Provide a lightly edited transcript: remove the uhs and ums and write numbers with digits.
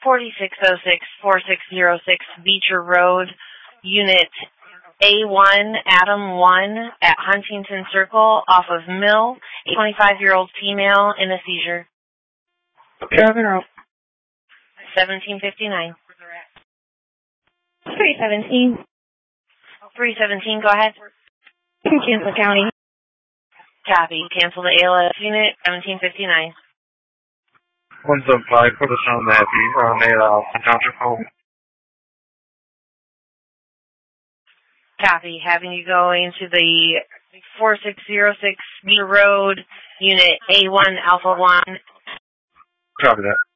4606-4606 Beecher Road, Unit A1, Adam 1 at Huntington Circle off of Mill, a 25-year-old female in a seizure. Kevin out. 1759. 317. 317, go ahead. Kansas County. Copy. Cancel the ALS unit, 1759. 175, put us on that, township home. Copy. Having you go into the 4606 Beecher Road, Unit A1, Alpha 1. Copy that.